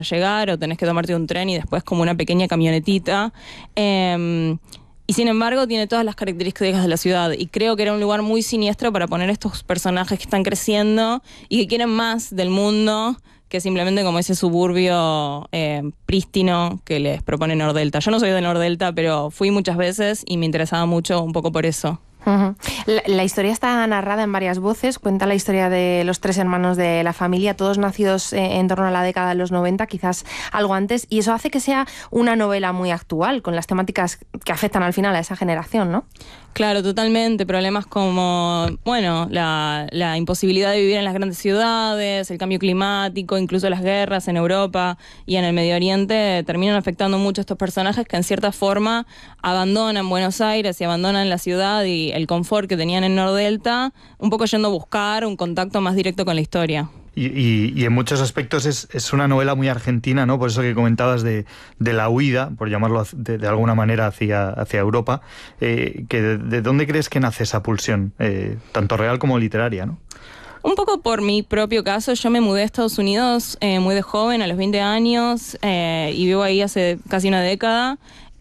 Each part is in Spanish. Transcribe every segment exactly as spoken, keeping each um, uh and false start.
llegar o tenés que tomarte un tren y después como una pequeña camionetita. Eh, y sin embargo tiene todas las características de la ciudad y creo que era un lugar muy siniestro para poner estos personajes que están creciendo y que quieren más del mundo que simplemente como ese suburbio eh, prístino que les propone Nordelta. Yo no soy de Nordelta, pero fui muchas veces y me interesaba mucho un poco por eso. Uh-huh. La, la historia está narrada en varias voces, cuenta la historia de los tres hermanos de la familia, todos nacidos eh, en torno a la década de los noventa, quizás algo antes, y eso hace que sea una novela muy actual, con las temáticas que afectan al final a esa generación, ¿no? Claro, totalmente. Problemas como, bueno, la, la imposibilidad de vivir en las grandes ciudades, el cambio climático, incluso las guerras en Europa y en el Medio Oriente terminan afectando mucho a estos personajes que en cierta forma abandonan Buenos Aires y abandonan la ciudad y el confort que tenían en Nordelta, un poco yendo a buscar un contacto más directo con la historia. Y, y, y en muchos aspectos es, es una novela muy argentina, ¿no? Por eso que comentabas de, de la huida, por llamarlo de, de alguna manera, hacia, hacia Europa. Eh, que de, ¿De dónde crees que nace esa pulsión, eh, tanto real como literaria, ¿no? Un poco por mi propio caso, yo me mudé a Estados Unidos eh, muy de joven, a los veinte años, eh, y vivo ahí hace casi una década.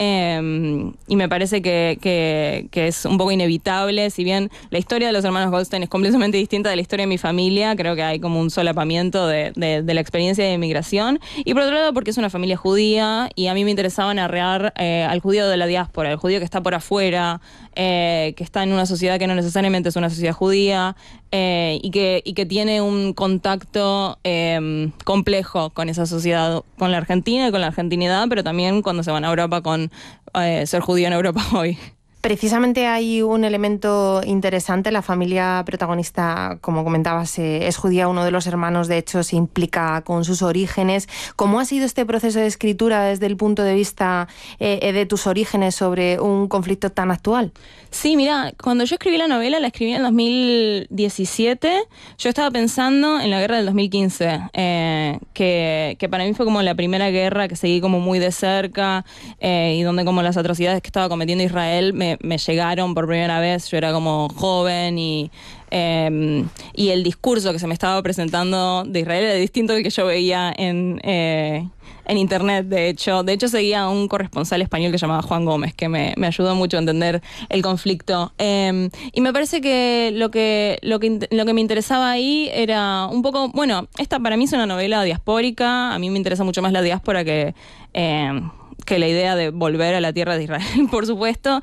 Eh, y me parece que, que, que es un poco inevitable, si bien la historia de los hermanos Goldstein es completamente distinta de la historia de mi familia, creo que hay como un solapamiento de, de, de la experiencia de inmigración, y por otro lado porque es una familia judía y a mí me interesaba narrar eh, al judío de la diáspora, el judío que está por afuera, eh, que está en una sociedad que no necesariamente es una sociedad judía, eh, y, que, y que tiene un contacto eh, complejo con esa sociedad, con la Argentina y con la argentinidad, pero también cuando se van a Europa con Eh, ser judío en Europa hoy. Precisamente hay un elemento interesante, la familia protagonista, como comentabas, eh, es judía, uno de los hermanos de hecho se implica con sus orígenes. ¿Cómo ha sido este proceso de escritura desde el punto de vista eh, de tus orígenes sobre un conflicto tan actual? Sí, mira, cuando yo escribí la novela, la escribí en dos mil diecisiete, yo estaba pensando en la guerra del dos mil quince, eh, que, que para mí fue como la primera guerra que seguí como muy de cerca, eh, y donde como las atrocidades que estaba cometiendo Israel me, me llegaron por primera vez. Yo era como joven y... Eh, y el discurso que se me estaba presentando de Israel era distinto del que yo veía en, eh, en internet, de hecho. De hecho, seguía a un corresponsal español que se llamaba Juan Gómez, que me, me ayudó mucho a entender el conflicto. Eh, y me parece que lo, que lo que lo que me interesaba ahí era un poco... Bueno, esta para mí es una novela diaspórica. A mí me interesa mucho más la diáspora que... Eh, que la idea de volver a la tierra de Israel, por supuesto,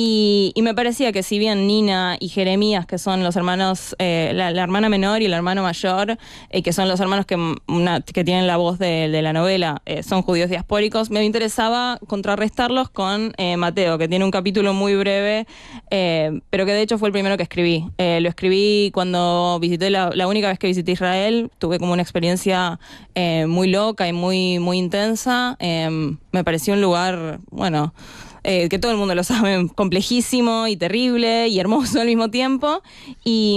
y, y me parecía que si bien Nina y Jeremías, que son los hermanos, eh, la, la hermana menor y el hermano mayor, eh, que son los hermanos que, una, que tienen la voz de, de la novela, eh, son judíos diaspóricos, me interesaba contrarrestarlos con eh, Mateo, que tiene un capítulo muy breve, eh, pero que de hecho fue el primero que escribí. Eh, lo escribí cuando visité, la, la única vez que visité Israel, tuve como una experiencia eh, muy loca y muy, muy intensa. Eh, me pareció un lugar, bueno, eh, que todo el mundo lo sabe, complejísimo y terrible y hermoso al mismo tiempo. Y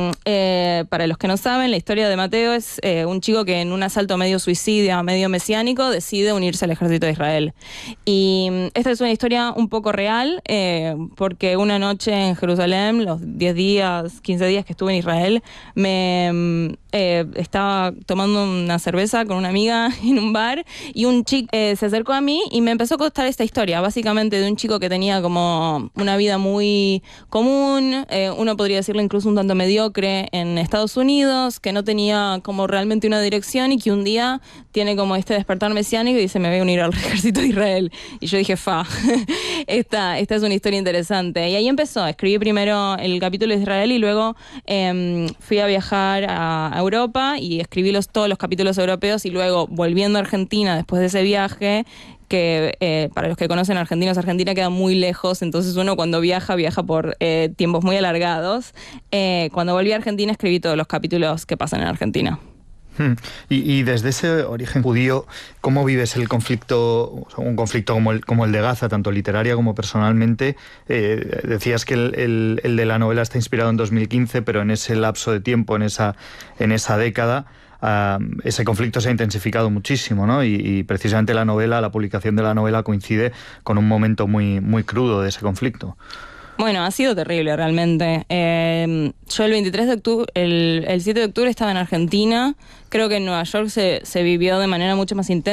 eh, para los que no saben, la historia de Mateo es eh, un chico que en un asalto medio suicida, medio mesiánico, decide unirse al ejército de Israel. Y esta es una historia un poco real, eh, porque una noche en Jerusalén, los diez días, quince días que estuve en Israel, me... Eh, estaba tomando una cerveza con una amiga en un bar y un chico eh, se acercó a mí y me empezó a contar esta historia, básicamente de un chico que tenía como una vida muy común, eh, uno podría decirlo incluso un tanto mediocre en Estados Unidos, que no tenía como realmente una dirección y que un día tiene como este despertar mesiánico y dice: me voy a unir al ejército de Israel. Y yo dije: fa, esta, esta es una historia interesante. Y ahí empezó, escribí primero el capítulo de Israel y luego eh, fui a viajar a, a Europa y escribí los, todos los capítulos europeos y luego volviendo a Argentina después de ese viaje, que eh, para los que conocen Argentinos, Argentina queda muy lejos, entonces uno cuando viaja, viaja por eh, tiempos muy alargados. Eh, cuando volví a Argentina escribí todos los capítulos que pasan en Argentina. Hmm. Y, y desde ese origen judío, ¿cómo vives el conflicto, un conflicto como el, como el de Gaza, tanto literaria como personalmente? Eh, decías que el, el, el de la novela está inspirado en dos mil quince, pero en ese lapso de tiempo, en esa, en esa década, uh, ese conflicto se ha intensificado muchísimo, ¿no? Y, y precisamente la novela, la publicación de la novela coincide con un momento muy, muy crudo de ese conflicto. Bueno, ha sido terrible realmente. Eh, yo el veintitrés de octubre, el, el siete de octubre estaba en Argentina. Creo que en Nueva York se, se vivió de manera mucho más intensa.